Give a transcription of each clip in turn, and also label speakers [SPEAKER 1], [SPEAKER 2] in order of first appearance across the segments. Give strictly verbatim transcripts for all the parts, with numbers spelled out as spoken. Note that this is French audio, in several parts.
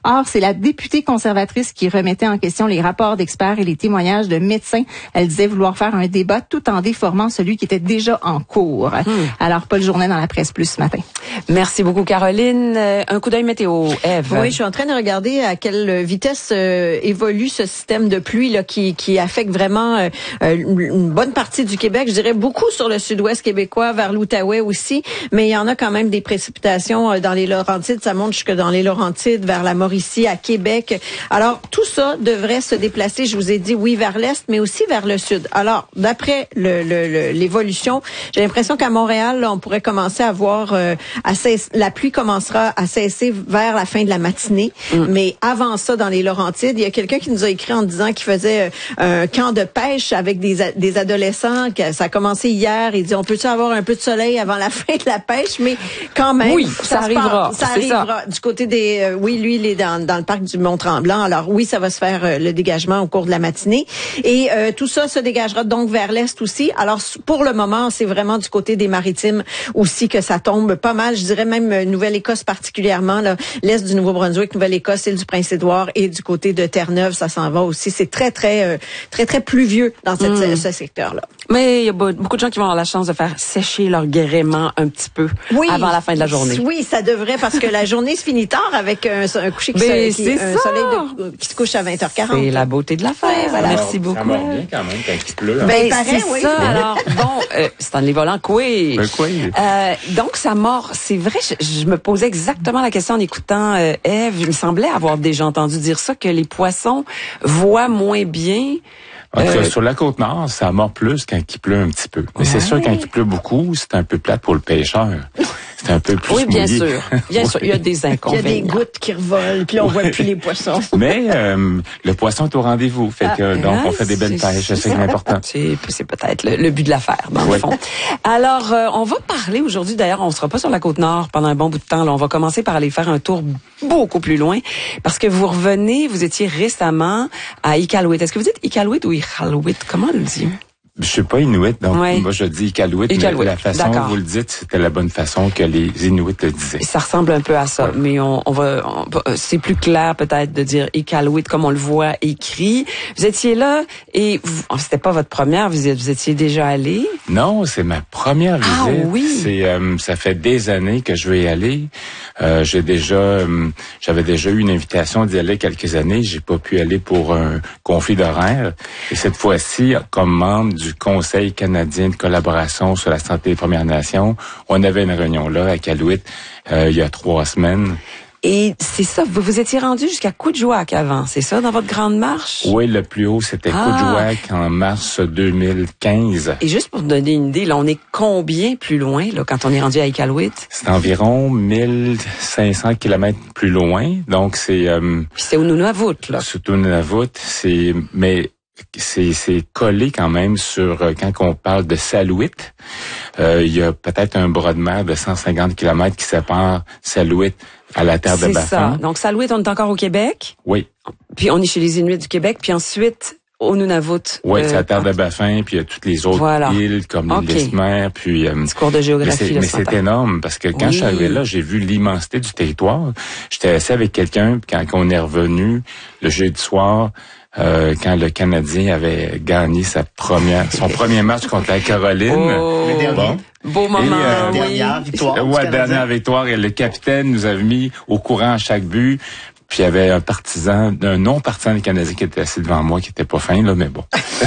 [SPEAKER 1] Or, c'est la députée conservatrice qui remettait en question les rapports d'experts et les témoignages de médecins. Elle disait vouloir faire un débat tout en déformant celui qui était déjà en cours. Mmh. Alors, Paul Journet dans la Presse Plus ce matin.
[SPEAKER 2] Merci beaucoup, Caroline. Un coup d'œil météo, Ève.
[SPEAKER 3] Oui, je suis en train de regarder à quelle vitesse euh, évolue ce système de pluie là, qui, qui affecte vraiment euh, une bonne partie du Québec. Je dirais beaucoup sur le sud-ouest québécois, vers l'Outaouais aussi, mais il y en a quand même des précipitations euh, dans les Laurentides. Ça monte jusque dans les Laurentides, vers la Mauricie, à Québec. Alors, tout ça devrait se déplacer, je vous ai dit, oui, vers l'est, mais aussi vers le sud. Alors, d'après le, le, le, l'évolution, j'ai l'impression qu'à Montréal, là, on pourrait commencer à voir... Euh, à cesse, la pluie commencera à cesser vers la fin de la matinée. Mm. Mais avant ça, dans les Laurentides, il y a quelqu'un qui nous a écrit en disant qu'il faisait euh, un camp de pêche avec des, des adolescents. Que ça a commencé hier. Il dit, on peut-tu avoir un peu de soleil avant la fin de la pêche? Mais quand même,
[SPEAKER 2] oui, ça, ça arrivera.
[SPEAKER 3] Ça arrivera. Ça. Du côté des... Euh, oui, lui, il est dans, dans le parc du Mont-Tremblant. Alors oui, ça va se faire euh, le dégagement au cours de la matinée. Et euh, tout ça se dégagera donc vers l'est aussi. Alors pour le moment, c'est vraiment du côté des Maritimes aussi que ça tombe pas mal. Je dirais même Nouvelle-Écosse particulièrement, là, l'est du Nouveau-Brunswick, Nouvelle-Écosse, île du Prince-Édouard et du côté de Terre-Neuve, ça s'en va aussi. C'est très, très, euh, très, très pluvieux dans cette, mmh. ce secteur-là.
[SPEAKER 2] Mais il y a beaucoup de gens qui vont avoir la chance de faire sécher leur gréement un petit peu oui, avant la fin de la journée.
[SPEAKER 3] Oui, ça devrait, parce que la journée se finit tard avec un, un coucher qui,
[SPEAKER 2] se,
[SPEAKER 3] qui un soleil de, qui se couche à vingt heures quarante.
[SPEAKER 2] C'est la beauté de l'affaire. Ouais, voilà. Merci beaucoup. Ça
[SPEAKER 4] marche bien quand même quand il pleut. Hein.
[SPEAKER 2] Ben, ben c'est oui. ça. Alors, bon, euh, c'est en les volant coué.
[SPEAKER 4] Ben, quoi?
[SPEAKER 2] Euh, donc, ça mord. C'est vrai, je, je me posais exactement la question en écoutant euh, Ève. Il me semblait avoir déjà entendu dire ça, que les poissons voient moins bien.
[SPEAKER 4] En tout cas,
[SPEAKER 2] euh,
[SPEAKER 4] sur la Côte-Nord, ça mord plus quand il pleut un petit peu. Mais
[SPEAKER 2] ouais.
[SPEAKER 4] c'est sûr, quand il pleut beaucoup, c'est un peu plate pour le pêcheur. C'est un peu plus
[SPEAKER 2] oui, bien
[SPEAKER 4] mouillé.
[SPEAKER 2] sûr. Bien oui. sûr, il y a des inconvénients.
[SPEAKER 3] Il y a des gouttes qui revolent, puis on voit plus les poissons.
[SPEAKER 4] Mais euh, le poisson est au rendez-vous. Fait que ah, donc, on fait des belles pêches. C'est, c'est important.
[SPEAKER 2] C'est, c'est peut-être le, le but de l'affaire, dans
[SPEAKER 4] oui.
[SPEAKER 2] le fond. Alors, euh, on va parler aujourd'hui, d'ailleurs, on ne sera pas sur la Côte-Nord pendant un bon bout de temps. Là. On va commencer par aller faire un tour beaucoup plus loin, parce que vous revenez, vous étiez récemment à Iqaluit. Est-ce que vous dites Iqaluit ou Iqaluit? Comment on le dit?
[SPEAKER 4] Je suis pas Inuit, donc
[SPEAKER 2] ouais.
[SPEAKER 4] moi je dis Iqaluit,
[SPEAKER 2] Iqaluit.
[SPEAKER 4] mais la façon dont vous le dites, c'était la bonne façon que les Inuits le disaient.
[SPEAKER 2] Ça ressemble un peu à ça, ouais. mais on, on va, on, c'est plus clair peut-être de dire Iqaluit comme on le voit écrit. Vous étiez là et vous, c'était pas votre première visite, vous étiez déjà allé?
[SPEAKER 4] Non, c'est ma première visite.
[SPEAKER 2] Ah oui.
[SPEAKER 4] C'est, euh, ça fait des années que je veux y aller. Euh, j'ai déjà, euh, j'avais déjà eu une invitation d'y aller quelques années. J'ai pas pu aller pour un conflit d'horaire. Et cette fois-ci, comme membre du Conseil canadien de collaboration sur la santé des Premières Nations, on avait une réunion là à Iqaluit euh, il y a trois semaines.
[SPEAKER 2] Et c'est ça, vous vous étiez rendu jusqu'à Kuujjuaq avant, c'est ça, dans votre grande marche?
[SPEAKER 4] Oui, le plus haut, c'était ah. Kuujjuaq en mars deux mille quinze.
[SPEAKER 2] Et juste pour vous donner une idée, là, on est combien plus loin, là, quand on est rendu à Iqaluit?
[SPEAKER 4] C'est environ mille cinq cents kilomètres plus loin, donc c'est... Euh,
[SPEAKER 2] Puis c'est au Nunavut, là.
[SPEAKER 4] C'est au Nunavut, c'est... mais c'est, c'est collé quand même sur... Euh, quand on parle de Salouit, euh, il y a peut-être un bras de mer de cent cinquante kilomètres qui sépare Salouit à la terre de Baffin.
[SPEAKER 2] C'est ça. Donc, Salouit, on est encore au Québec.
[SPEAKER 4] Oui.
[SPEAKER 2] Puis, on est chez les Inuits du Québec. Puis ensuite, au Nunavut.
[SPEAKER 4] Oui, euh, c'est la terre
[SPEAKER 2] ah,
[SPEAKER 4] de Baffin. Puis, il y a toutes les autres
[SPEAKER 2] voilà.
[SPEAKER 4] îles, comme l'île
[SPEAKER 2] okay.
[SPEAKER 4] d'Esmer. Puis, euh,
[SPEAKER 2] petit cours de géographie.
[SPEAKER 4] Mais c'est, mais c'est énorme, parce que quand oui. je suis arrivé là, j'ai vu l'immensité du territoire. J'étais assis avec quelqu'un, puis quand on est revenu, le jeudi soir, Euh, quand le Canadien avait gagné sa première, son premier match contre la Caroline.
[SPEAKER 2] Oh, bon. Beau moment,
[SPEAKER 5] et, euh,
[SPEAKER 2] oui.
[SPEAKER 5] Dernière victoire.
[SPEAKER 4] Ouais, dernière victoire. Et le capitaine nous avait mis au courant à chaque but. Puis il y avait un partisan, un non-partisan des Canadiens qui était assis devant moi, qui était pas fin, là, mais bon.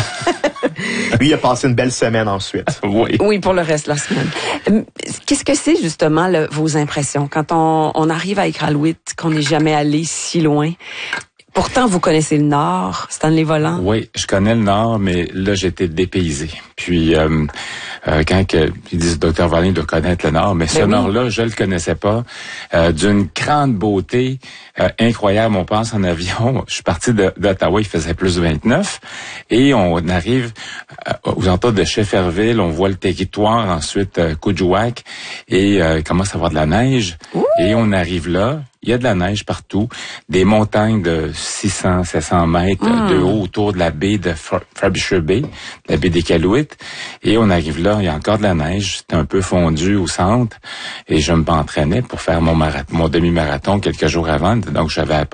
[SPEAKER 5] Lui, il a passé une belle semaine ensuite.
[SPEAKER 4] Oui.
[SPEAKER 2] Oui, pour le reste de la semaine. Qu'est-ce que c'est, justement, le, vos impressions quand on, on arrive à Iqaluit, qu'on n'est jamais allé si loin? Pourtant, vous connaissez le Nord, Stanley Volant.
[SPEAKER 4] Oui, je connais le Nord, mais là, j'étais dépaysé. Puis, euh, euh, quand que, ils disent, docteur Valin doit connaître le Nord, mais ben ce oui. Nord-là, je le connaissais pas. Euh, d'une grande beauté euh, incroyable. On passe en avion. Je suis parti de, d'Ottawa, il faisait plus de vingt-neuf. Et on arrive euh, aux entours de Shefferville. On voit le territoire, ensuite euh, Kuujjuaq. Et euh, il commence à avoir de la neige. Ouh. Et on arrive là. Il y a de la neige partout, des montagnes de six cents, sept cents mètres mmh. de haut autour de la baie de Frobisher Bay, la baie d'Iqaluit. Et on arrive là, il y a encore de la neige, c'est un peu fondu au centre. Et je m'entraînais pour faire mon marathon, mon demi-marathon quelques jours avant, donc j'avais